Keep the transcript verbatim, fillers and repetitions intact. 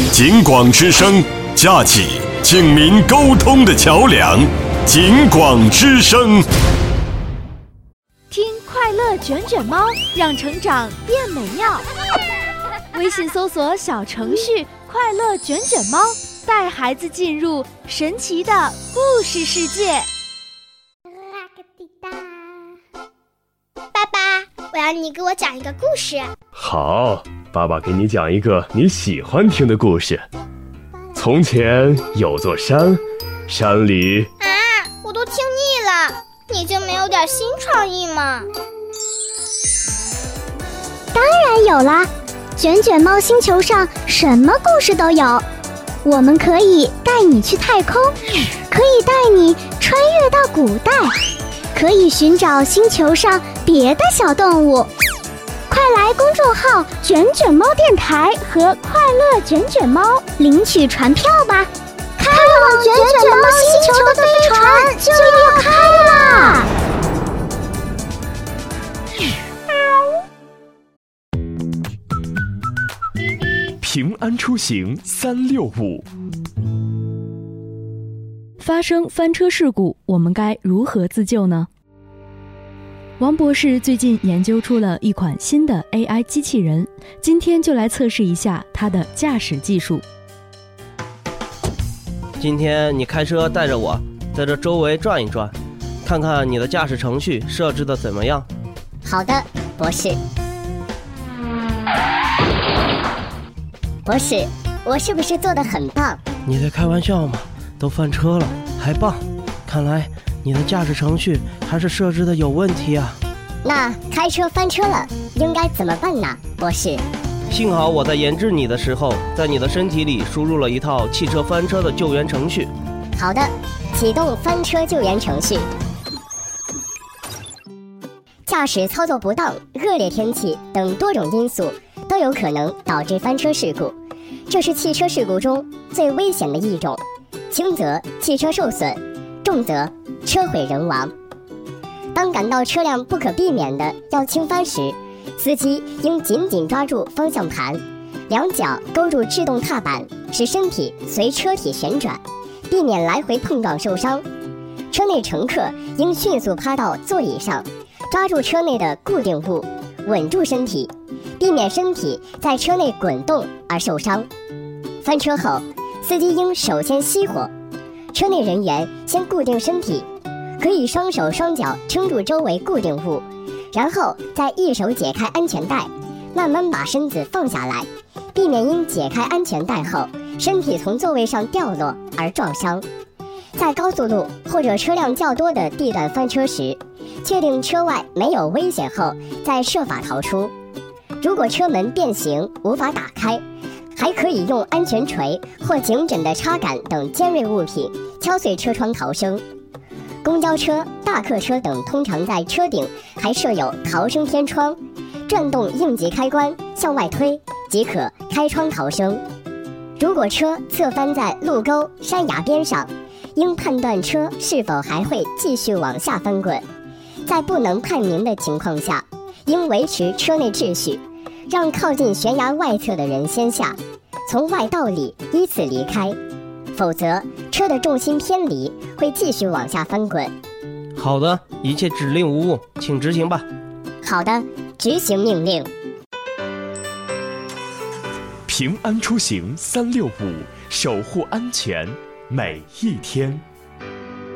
警广之声，架起警民沟通的桥梁。警广之声， 听快乐卷卷猫，让成长变美妙。微信搜索小程序快乐卷卷猫，带孩子进入神奇的故事世界。 爸爸，我要你给我讲一个故事。 好，爸爸给你讲一个你喜欢听的故事。从前有座山，山里…… 啊，我都听腻了，你就没有点新创意吗？ 当然有啦，卷卷猫星球上什么故事都有。我们可以带你去太空，可以带你穿越到古代，可以寻找星球上别的小动物。快来公众号卷卷猫电台和快乐卷卷猫领取船票吧，开往卷卷猫星球的飞船就要开啦！ 平安出行三六五。 发生翻车事故，我们该如何自救呢？王博士最近研究出了一款新的 A I 机器人，今天就来测试一下它的驾驶技术。 今天你开车带着我在这周围转一转，看看你的驾驶程序设置的怎么样。 好的，博士。博士，我是不是做得很棒？ 你在开玩笑吗？都翻车了还棒，看来你的驾驶程序还是设置的有问题啊。 那开车翻车了应该怎么办呢，博士？ 幸好我在研制你的时候，在你的身体里输入了一套汽车翻车的救援程序。 好的，启动翻车救援程序。驾驶操作不当、恶劣天气等多种因素都有可能导致翻车事故，这是汽车事故中最危险的一种，轻则汽车受损，重则车毁人亡。当感到车辆不可避免的要倾翻时，司机应紧紧抓住方向盘，两脚勾住制动踏板，使身体随车体旋转，避免来回碰撞受伤。车内乘客应迅速趴到座椅上，抓住车内的固定物，稳住身体，避免身体在车内滚动而受伤。翻车后，司机应首先熄火，车内人员先固定身体，可以双手双脚撑住周围固定物，然后再一手解开安全带，慢慢把身子放下来，避免因解开安全带后身体从座位上掉落而撞伤。在高速路或者车辆较多的地段翻车时，确定车外没有危险后再设法逃出。如果车门变形无法打开，还可以用安全锤或颈枕的插杆等尖锐物品敲碎车窗逃生。公交车、大客车等通常在车顶还设有逃生天窗，转动应急开关向外推即可开窗逃生。如果车侧翻在路沟、山崖边上，应判断车是否还会继续往下翻滚。在不能判明的情况下，应维持车内秩序，让靠近悬崖外侧的人先下，从外到里依次离开，否则车的重心偏离，会继续往下翻滚。 好的，一切指令无误，请执行吧。 好的，执行命令。 平安出行三六五，守护安全每一天。